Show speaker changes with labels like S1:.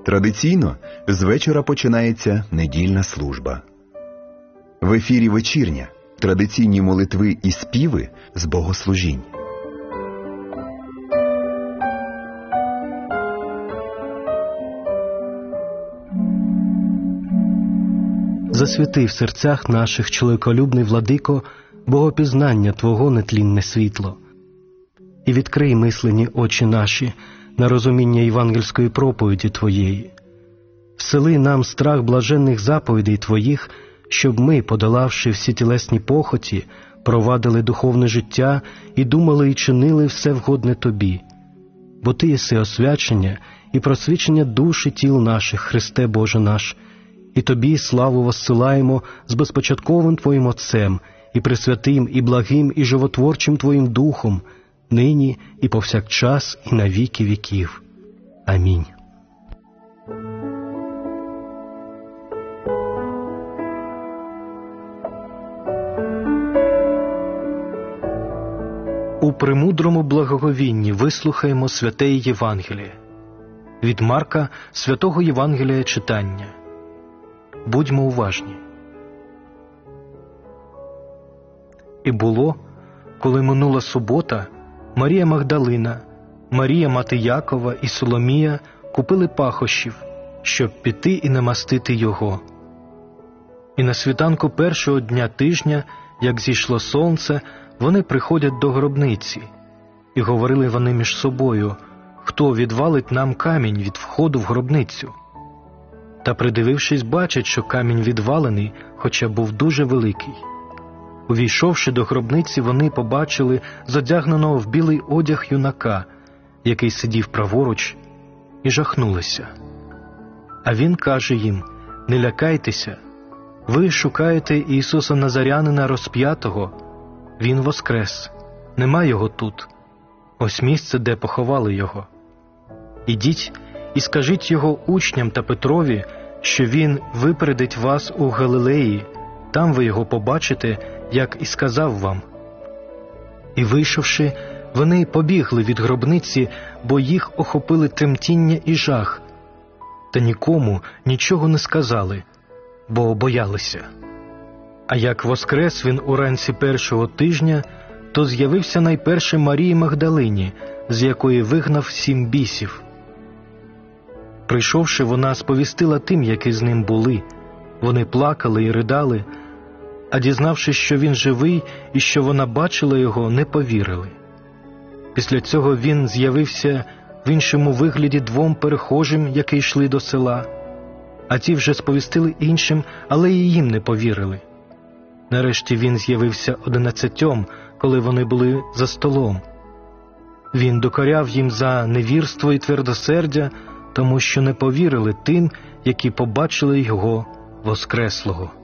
S1: Традиційно з вечора починається недільна служба. В ефірі вечірня, традиційні молитви і співи з богослужінь.
S2: Засвіти в серцях наших, чоловіколюбний владико, богопізнання Твого нетлінне світло. І відкрий мислені очі наші на розуміння євангельської проповіді Твоєї. Всели нам страх блаженних заповідей Твоїх, щоб ми, подолавши всі тілесні похоті, провадили духовне життя і думали і чинили все вгодне Тобі. Бо Ти єси освячення і просвічення душ і тіл наших, Христе Боже наш, і Тобі славу воссилаємо з безпочатковим Твоїм Отцем, і пресвятим, і благим, і животворчим Твоїм Духом, нині і повсякчас, і на віки віків. Амінь. У премудрому благоговінні вислухаємо святе Євангеліє. Від Марка святого Євангелія читання. Будьмо уважні. І було, коли минула субота, Марія Магдалина, Марія мати Якова і Соломія купили пахощів, щоб піти і намастити його. І на світанку першого дня тижня, як зійшло сонце, вони приходять до гробниці. І говорили вони між собою, хто відвалить нам камінь від входу в гробницю. Та, придивившись, бачать, що камінь відвалений, хоча був дуже великий. Увійшовши до гробниці, вони побачили зодягненого в білий одяг юнака, який сидів праворуч, і жахнулися. А він каже їм: «Не лякайтеся, ви шукаєте Ісуса Назарянина розп'ятого. Він воскрес, нема його тут. Ось місце, де поховали його. Ідіть і скажіть його учням та Петрові, що він випередить вас у Галилеї, там ви його побачите, як і сказав вам». І вийшовши, вони побігли від гробниці, бо їх охопили тремтіння і жах, та нікому нічого не сказали, бо боялися. А як воскрес він уранці першого тижня, то з'явився найперше Марії Магдалині, з якої вигнав 7 бісів. Прийшовши, вона сповістила тим, які з ним були. Вони плакали і ридали, а дізнавшись, що він живий і що вона бачила його, не повірили. Після цього він з'явився в іншому вигляді 2 перехожим, які йшли до села, а ті вже сповістили іншим, але і їм не повірили. Нарешті він з'явився 11, коли вони були за столом. Він докоряв їм за невірство і твердосердя, тому що не повірили тим, які побачили його воскреслого.